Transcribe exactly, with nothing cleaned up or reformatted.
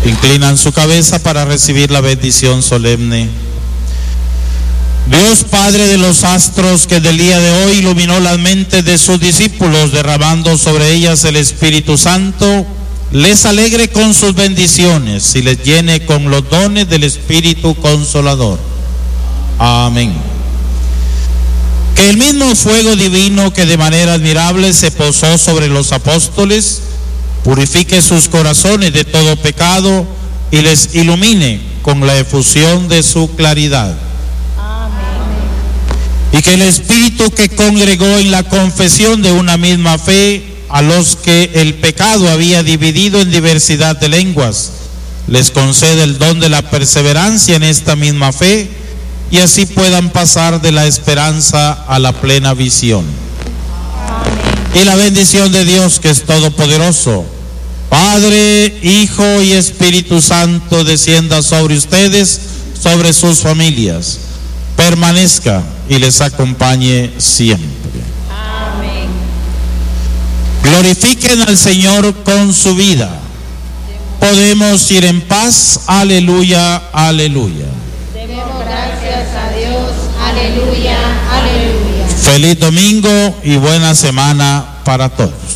Inclinan su cabeza para recibir la bendición solemne. Dios Padre de los astros, que del día de hoy iluminó las mentes de sus discípulos, derramando sobre ellas el Espíritu Santo, les alegre con sus bendiciones y les llene con los dones del Espíritu Consolador. Amén. Que el mismo fuego divino que de manera admirable se posó sobre los apóstoles, purifique sus corazones de todo pecado y les ilumine con la efusión de su claridad. Amén. Y que el Espíritu que congregó en la confesión de una misma fe a los que el pecado había dividido en diversidad de lenguas, les conceda el don de la perseverancia en esta misma fe y así puedan pasar de la esperanza a la plena visión. Amén. Y la bendición de Dios, que es todopoderoso, Padre, Hijo y Espíritu Santo, descienda sobre ustedes, sobre sus familias, permanezca y les acompañe siempre. Amén. Glorifiquen al Señor con su vida. Podemos ir en paz. Aleluya, aleluya. Demos gracias a Dios. Aleluya, aleluya. Feliz domingo y buena semana para todos.